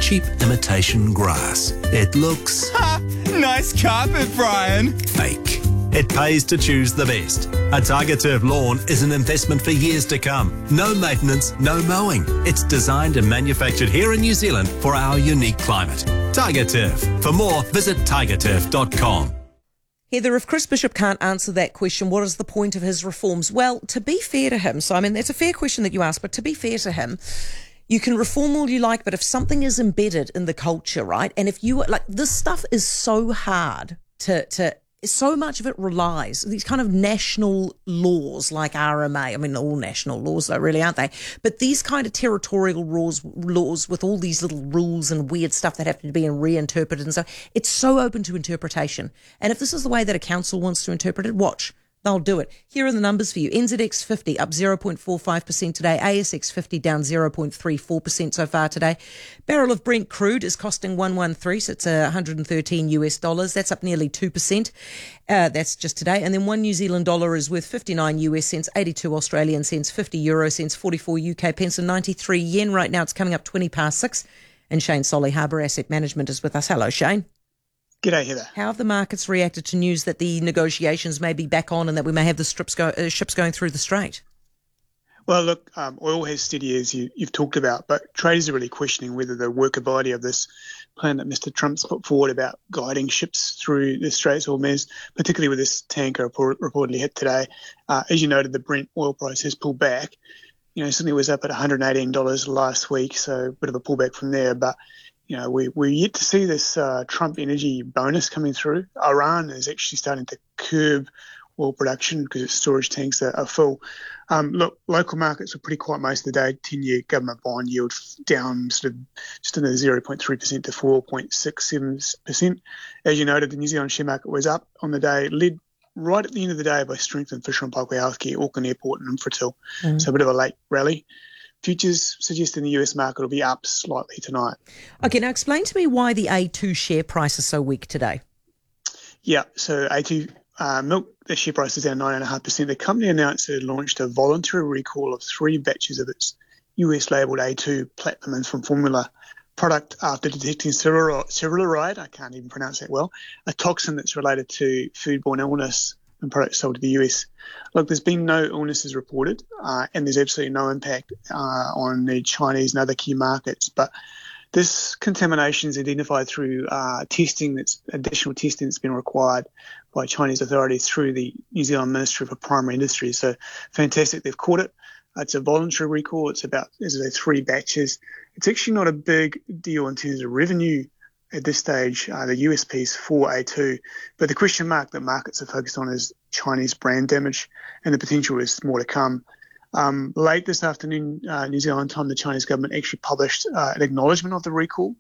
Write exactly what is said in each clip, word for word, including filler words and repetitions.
cheap imitation grass. It looks... Ha! Nice carpet, Brian. fake. It pays to choose the best. A Tiger Turf lawn is an investment for years to come. No maintenance, no mowing. It's designed and manufactured here in New Zealand for our unique climate. Tiger Turf. For more, visit tiger turf dot com. Heather, if Chris Bishop can't answer that question, what is the point of his reforms? Well, to be fair to him, Simon, that's a fair question that you asked, but to be fair to him, you can reform all you like, but if something is embedded in the culture, right, and if you, like, this stuff is so hard to, to so much of it relies, these kind of national laws like R M A, I mean, all national laws though, really, aren't they? But these kind of territorial laws, laws with all these little rules and weird stuff that have to be reinterpreted and so, it's so open to interpretation. And if this is the way that a council wants to interpret it, watch. They'll do it. Here are the numbers for you. N Z X fifty up zero point four five percent today. A S X fifty down zero point three four percent so far today. Barrel of Brent crude is costing one thirteen, so it's uh, one hundred thirteen US dollars. That's up nearly two percent. Uh, that's just today. And then one New Zealand dollar is worth fifty-nine US cents, eighty-two Australian cents, fifty euro cents, forty-four U K pence and ninety-three yen. Right now it's coming up twenty past six. And Shane Solly, Harbour Asset Management, is with us. Hello, Shane. G'day, Heather. How have the markets reacted to news that the negotiations may be back on and that we may have the strips go, uh, ships going through the strait? Well, look, um, oil has steady as you, you've talked about, but traders are really questioning whether the workability of this plan that Mister Trump's put forward about guiding ships through the Straits of Hormuz, particularly with this tanker report, reportedly hit today. Uh, as you noted, the Brent oil price has pulled back. You know, Sydney was up at one hundred eighteen dollars last week, so a bit of a pullback from there, but you know, we, we're yet to see this uh, Trump energy bonus coming through. Iran is actually starting to curb oil production because its storage tanks are, are full. Um, look, local markets were pretty quiet most of the day. ten-year government bond yield down sort of just in the zero point three percent to four point six seven percent. As you noted, the New Zealand share market was up on the day, led right at the end of the day by strength in Fisher and Paykel Healthcare, Auckland Airport and Infratil. Mm. So a bit of a late rally. Futures suggesting the U S market will be up slightly tonight. Okay, now explain to me why the A two share price is so weak today. Yeah, so A two uh, milk, the share price is down nine point five percent. The company announced it had launched a voluntary recall of three batches of its U S-labelled A two platinum infant formula product after detecting ceruloride, I can't even pronounce that well, a toxin that's related to foodborne illness and products sold to the U S. Look, there's been no illnesses reported, uh, and there's absolutely no impact uh, on the Chinese and other key markets. But this contamination is identified through uh, testing, that's additional testing that's been required by Chinese authorities through the New Zealand Ministry for Primary Industry. So fantastic, they've caught it. It's a voluntary recall. It's about, as I say, three batches. It's actually not a big deal in terms of revenue at this stage, uh, the U S piece for A two. But the question mark that markets are focused on is Chinese brand damage, and the potential is more to come. Um, late this afternoon, uh, New Zealand time, the Chinese government actually published uh, an acknowledgement of the recall,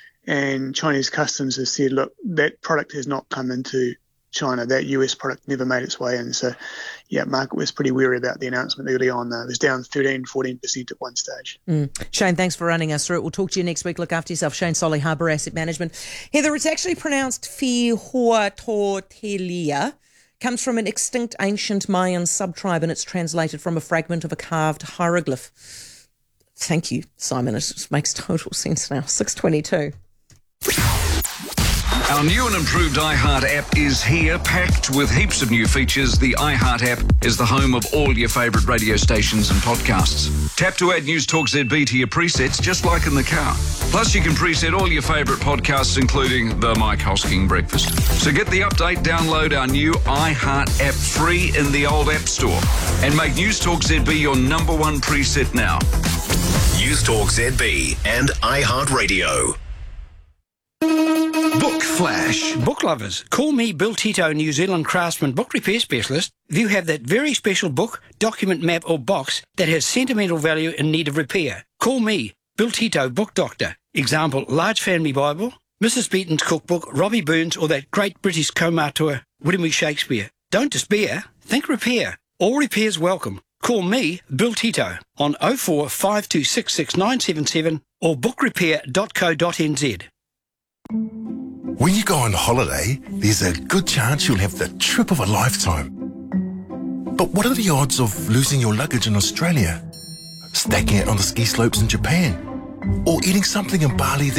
and Chinese customs has said, look, that product has not come into China. That U S product never made its way in. So, yeah, market was pretty wary about the announcement early on. Though. It was down thirteen, fourteen percent at one stage. Mm. Shane, thanks for running us through it. We'll talk to you next week. Look after yourself. Shane Solly, Harbour Asset Management. Heather, it's actually pronounced Fihuatotelia. Comes from an extinct ancient Mayan subtribe, and it's translated from a fragment of a carved hieroglyph. Thank you, Simon. It just makes total sense now. six twenty-two. Our new and improved iHeart app is here, packed with heaps of new features. The iHeart app is the home of all your favourite radio stations and podcasts. Tap to add News Talk Z B to your presets, just like in the car. Plus, you can preset all your favourite podcasts, including the Mike Hosking Breakfast. So get the update, download our new iHeart app free in the old App Store, and make News Talk Z B your number one preset now. News Talk Z B and iHeart Radio. Book Flash. Book lovers, call me Bill Tito, New Zealand craftsman book repair specialist. If you have that very special book, document, map or box that has sentimental value in need of repair, call me, Bill Tito, book doctor. Example, Large Family Bible, Missus Beaton's cookbook, Robbie Burns, or that great British Comatua, William E. Shakespeare. Don't despair, think repair. All repairs welcome. Call me, Bill Tito, on oh four five two six six nine seven seven or book repair dot co dot n z. When you go on holiday, there's a good chance you'll have the trip of a lifetime. But what are the odds of losing your luggage in Australia, stacking it on the ski slopes in Japan, or eating something in Bali